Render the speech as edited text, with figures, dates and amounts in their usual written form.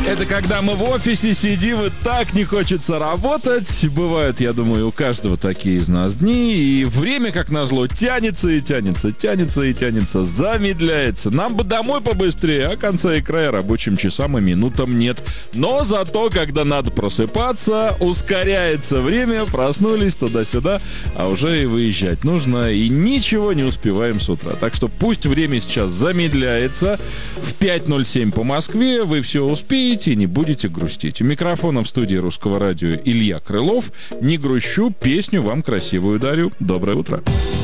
Это когда мы в офисе сидим, и так не хочется работать. Бывают, я думаю, у каждого такие из нас дни. И время, как назло, тянется и тянется, тянется и тянется, замедляется. Нам бы домой побыстрее, а конца и края рабочим часам и минутам нет. Но зато, когда надо просыпаться, ускоряется время, проснулись туда-сюда, а уже и выезжать нужно, и ничего не успеваем с утра. Так что пусть время сейчас замедляется. В 5:07 по Москве вы все успеете и не будете грустить. У микрофона в студии Русского радио Илья Крылов. Не грущу, песню вам красивую дарю. Доброе утро.